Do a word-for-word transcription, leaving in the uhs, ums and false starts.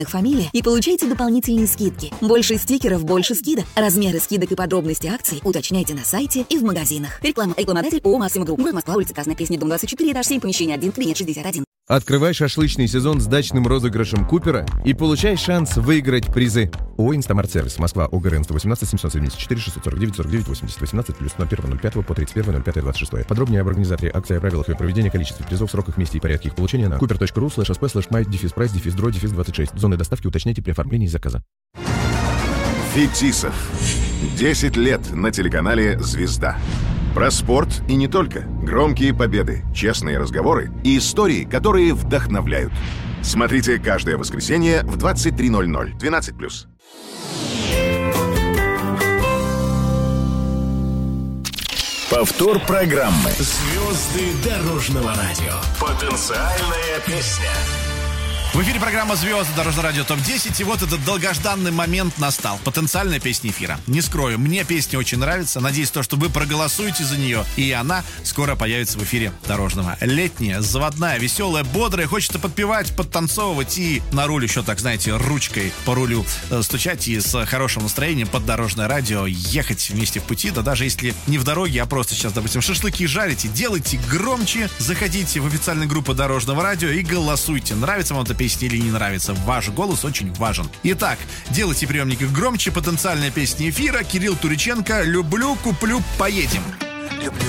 фамилия и получайте дополнительные скидки. Больше стикеров, больше скидок. Размеры скидок и подробности акций уточняйте на сайте и в магазинах. Реклама. Рекламодатель ООО «Максима Групп». Город Москва, улица Красная Пресня, дом двадцать четыре, этаж семь, помещение один, кабинет шестьдесят один. Открывай шашлычный сезон с дачным розыгрышем Купера и получай шанс выиграть призы. ООО «Инстамарт Сервис», Москва, ОГРН сто восемнадцать семьсот семьдесят четыре шестьсот сорок девять сорок девять восемьдесят восемнадцать плюс ноль первого ноль пятого по тридцать первое ноль пятое двадцать шестое. Подробнее об организаторе акции, о правилах ее проведения, количестве призов, сроках, месте и порядке их получения на купер.ру слэш сп слэш майт дефис прайс дефис дро дефис двадцать шесть. Зоны доставки уточняйте при оформлении заказа. Фетисов. десять лет на телеканале «Звезда». Про спорт и не только. Громкие победы, честные разговоры и истории, которые вдохновляют. Смотрите каждое воскресенье в двадцать три ноль ноль. двенадцать плюс. Повтор программы. Звезды дорожного радио. Потенциальная песня. В эфире программа «Звезды Дорожного радио ТОП десять». И вот этот долгожданный момент настал. Потенциальная песня эфира. Не скрою, мне песня очень нравится. Надеюсь, то, что вы проголосуете за нее. И она скоро появится в эфире Дорожного. Летняя, заводная, веселая, бодрая. Хочется подпевать, подтанцовывать и на руль еще, так знаете, ручкой по рулю э, стучать. И с хорошим настроением под Дорожное радио ехать вместе в пути. Да даже если не в дороге, а просто сейчас, допустим, шашлыки жарите, делайте громче. Заходите в официальную группу Дорожного радио и голосуйте. Нравится вам эта песня или не нравится. Ваш голос очень важен. Итак, делайте приемники громче. Потенциальная песня эфира. Кирилл Туриченко. «Люблю, куплю, поедем». Люблю,